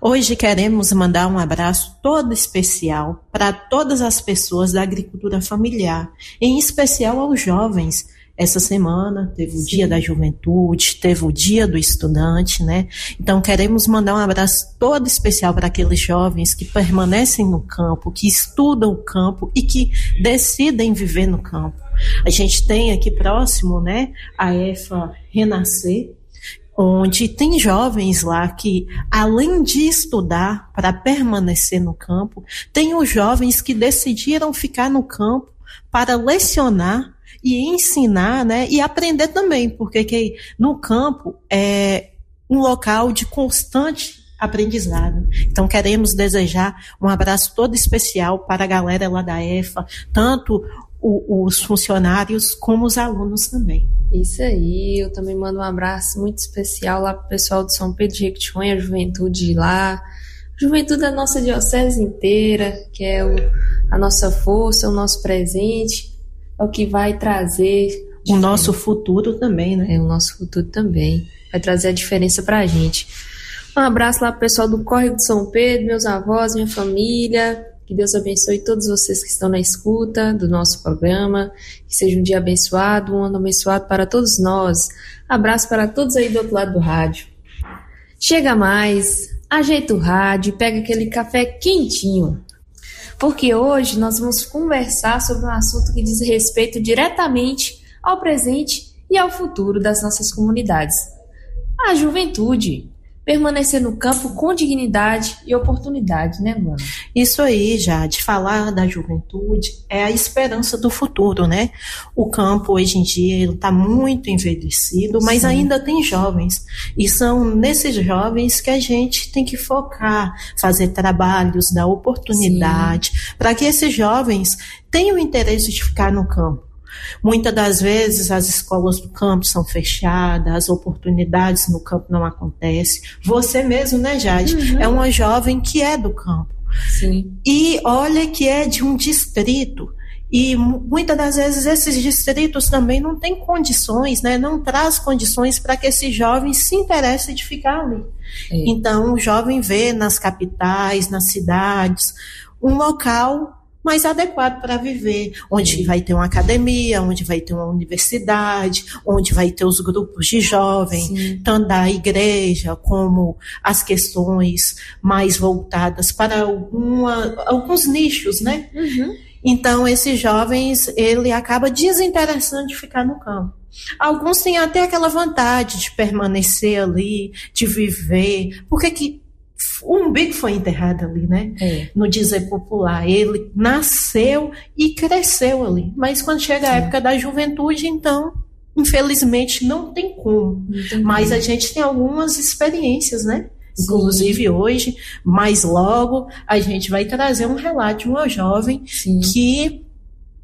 Hoje queremos mandar um abraço todo especial para todas as pessoas da agricultura familiar, em especial aos jovens. Essa semana teve o Dia da Juventude, teve o Dia do Estudante, né? Então queremos mandar um abraço todo especial para aqueles jovens que permanecem no campo, que estudam o campo e que decidem viver no campo. A gente tem aqui próximo, né, a EFA Renascer, onde tem jovens lá que, além de estudar para permanecer no campo, tem os jovens que decidiram ficar no campo para lecionar e ensinar, né, e aprender também, porque no campo é um local de constante aprendizado. Então queremos desejar um abraço todo especial para a galera lá da EFA, tanto os funcionários como os alunos também. Isso aí, eu também mando um abraço muito especial lá para o pessoal de São Pedro de Jequitinhonha, a juventude de lá, juventude da nossa diocese inteira, que é a nossa força, o nosso presente, é o que vai trazer o nosso futuro também, né? É, o nosso futuro também, vai trazer a diferença para a gente. Um abraço lá para o pessoal do Córrego de São Pedro, meus avós, minha família. Que Deus abençoe todos vocês que estão na escuta do nosso programa. Que seja um dia abençoado, um ano abençoado para todos nós. Abraço para todos aí do outro lado do rádio. Chega mais, ajeita o rádio e pega aquele café quentinho. Porque hoje nós vamos conversar sobre um assunto que diz respeito diretamente ao presente e ao futuro das nossas comunidades. A juventude. Permanecer no campo com dignidade e oportunidade, né, Luana? Isso aí, Jade, falar da juventude é a esperança do futuro, né? O campo, hoje em dia, está muito envelhecido, mas Sim. ainda tem jovens. E são nesses jovens que a gente tem que focar, fazer trabalhos, dar oportunidade, para que esses jovens tenham interesse de ficar no campo. Muitas das vezes as escolas do campo são fechadas, as oportunidades no campo não acontecem. Você mesmo, né, Jade? É uma jovem que é do campo. Sim. E olha que é de um distrito. E muitas das vezes esses distritos também não têm condições, né? Não traz condições para que esse jovem se interesse de ficar ali. Então o jovem vê nas capitais, nas cidades, um local mais adequado para viver, onde vai ter uma academia, onde vai ter uma universidade, onde vai ter os grupos de jovens, tanto da igreja como as questões mais voltadas para alguns nichos, né? Então, esses jovens, ele acaba desinteressando de ficar no campo. Alguns têm até aquela vontade de permanecer ali, de viver, porque que o umbigo foi enterrado ali, né? No dizer popular. Ele nasceu e cresceu ali. Mas quando chega a época da juventude, então, infelizmente, não tem como. Mas a gente tem algumas experiências, né? Inclusive hoje, mais logo, a gente vai trazer um relato de uma jovem que